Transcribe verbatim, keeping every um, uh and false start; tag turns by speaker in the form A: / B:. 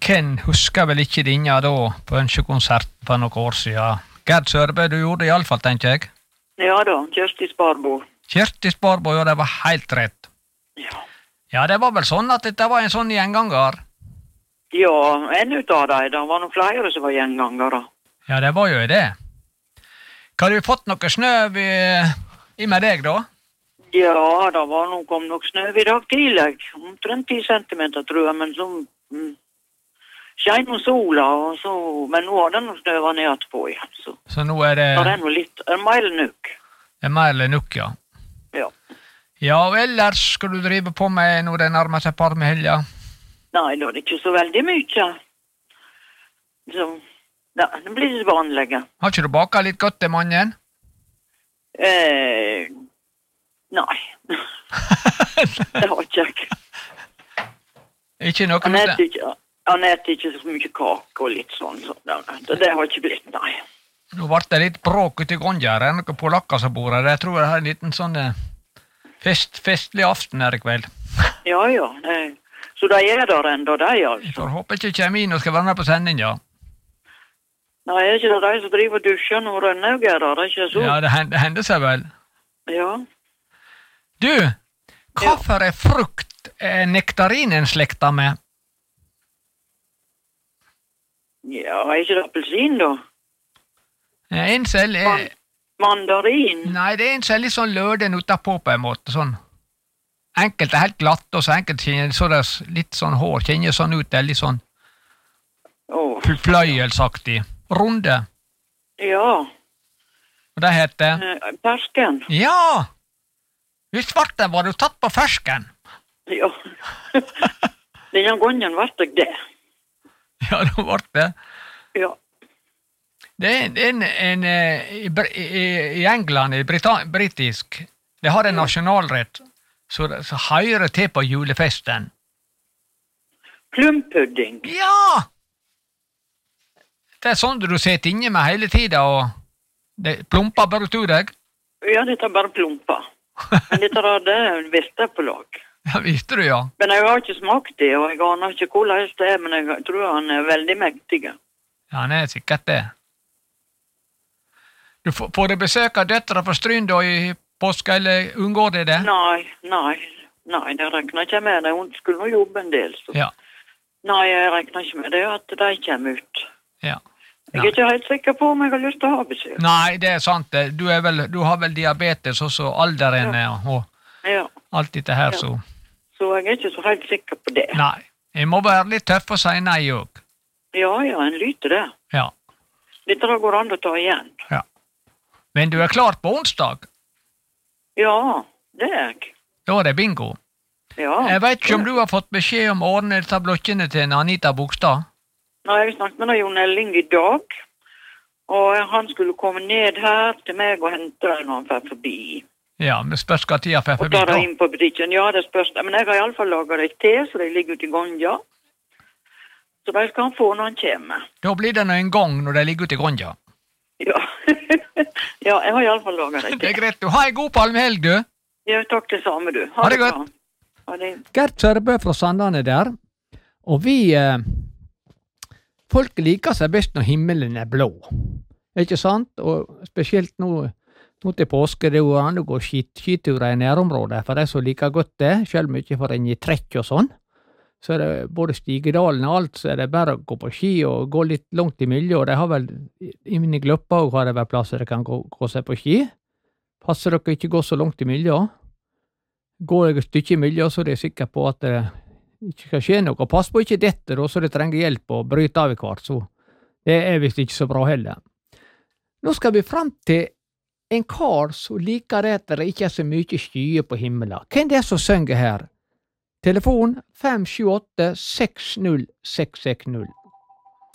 A: Ken husker vel ikke dinja da på ønskekonsert for noen år siden. Gerd Sørbø, du gjorde det i alle fall, tenker jeg.
B: Ja da, Kjersti Sparbo.
A: Kjersti Sparbo, ja, det var helt rett.
B: Ja.
A: Ja, det var vel sånn at dette var en sånn gjenganger.
B: Ja, en ut av deg, det var noen flere som var gjengangere.
A: Ja, det var jo det. Har du fått noe snø i, i med deg da?
B: Ja, det var noe, kom nok snø i dag tidlig. Omtrent ti centimeter, tror jeg, men så mm, skjein noe sola, og så, men nå har den noe snø ned etterpå igjen. Så,
A: så nå er det...
B: det er noe litt, en mer eller nukk.
A: En mer eller nukk, ja.
B: Ja.
A: Ja, og ellers skal du drive på med når det nærmer seg par med helga?
B: Nei, da er det ikke så veldig mye. Så, ja, det blir det vanlige.
A: Har ikke du baka litt godt til mannen?
B: Eh, nei. Det har ikke jeg.
A: Ikke noe
B: Han
A: med
B: etter ikke, han etter ikke så mye kake og litt sånn. Så det, det har ikke blitt, nei.
A: Nå ble det litt bråk ut i Gonja. Det er noen polakker som bor her. Jeg tror jeg har en liten sånn fest, festlig aften her i kveld.
B: Ja, ja. Det, så de er der enda, de altså.
A: Jeg får håpe ikke Kjemin og skal være med på sending, ja.
B: Nei, er ikke det de som driver og dusjer når Rønnaug er der, det er ikke så?
A: Ja, det hender, hender seg vel.
B: Ja.
A: Du, hva for ja. frukt er nektarinen slekta med?
B: Ja, er ikke det appelsin da?
A: En selv er...
B: Man mandarin?
A: Nei, det er en selv litt sånn løden utapå på en måte, sånn. Enkelt er helt glatt, og så enkelt kjenner så det er litt sånn hår, kjenner sånn ut, det er litt sånn
B: oh.
A: pløyelsaktig. Runde.
B: Ja.
A: Og det heter?
B: Eh, fersken.
A: Ja! Hvis svarten var du tatt på fersken.
B: Ja. Denne gangen var det det.
A: Ja, det var det.
B: Ja.
A: Det er en, en, en i, i, i England, i Brita- britisk, det har en nasjonalrett, så, så høyre til på julefesten.
B: Plumpudding.
A: Ja! Det er sånn du sitter inne med hele tiden, og det plumper bare ut deg.
B: Ja, dette er bare plumper. Men dette er det visste jeg på lag.
A: Ja, visste du, ja.
B: Men jeg har ikke smakt det, og jeg aner ikke hvordan det er, men jeg tror han er veldig mektig.
A: Ja, han er sikkert det. Du får, får du besøk av døtre fra Stryn da i påske, eller unngår det det?
B: Nei, nei, nei, det regner ikke med det. Hun skulle nå jobbe en del, så.
A: Ja.
B: Nei, jeg regner ikke med det at de kommer ut.
A: Ja.
B: Jeg er ikke helt sikker på om jeg har lyst til å ha besøk.
A: Nei, det er sant. Du, er vel, du har vel diabetes, og så alderen ja. og
B: ja.
A: alt dette her,
B: ja.
A: så...
B: Så jeg er ikke så helt sikker på det.
A: Nei, jeg må være litt tøff og si nei også.
B: Ja, ja, en lyter det.
A: Ja.
B: Dette går an å ta igjen.
A: Ja. Men du er klar på onsdag?
B: Ja, det er jeg.
A: Da er det bingo.
B: Ja.
A: Jeg vet ikke om du har fått beskjed om å ordne disse blokkene til Anita Bogstad?
B: Nei, jeg snakket med Jon Elling i dag, og han skulle komme ned her til meg og hente deg når han fer forbi.
A: Ja, men spørs hva tida fer forbi
B: da. Og ta
A: da.
B: deg inn på butikken. Ja, det spørs. Men jeg har i alle fall laget deg te, så de ligger ute i Gonja. Så de skal han få når han kommer.
A: Da blir det en gang når de ligger ute i Gonja.
B: Ja. Ja, jeg har i alle fall laget deg te.
A: Det er greit. Du har en god palmehelg, du.
B: Ja, takk det samme, du.
A: Ha, ha det godt.
B: Ha det.
A: Gerd Sørbø fra Sandane der. Og vi... Eh, folk liker seg best når himmelen er blå. Ikke sant? Og spesielt nå... Nå til påske, det er jo an å gå skiturer i nærområdet, for de som liker godt det, selv om ikke får en i trekk og sånn. Så er det både Stigedalen og alt, så er det bare å gå på ski og gå litt langt i miljøet, og de har vel, i mine gløpper også har det vel plasser de kan gå, gå seg på ski. Passer dere ikke gå så langt i miljøet? Går jeg et stykke i miljøet, så er jeg sikker på at det ikke skal skje noe. Pass på ikke dette, da, så det trenger hjelp og bryte av i kvart, så det er visst ikke så bra heller. Nå skal vi frem til en kar som liker det at det ikke er så mye skyer på himmelen. Hvem er det som synger her? Telefon fem sju åtte seks null seks seks null.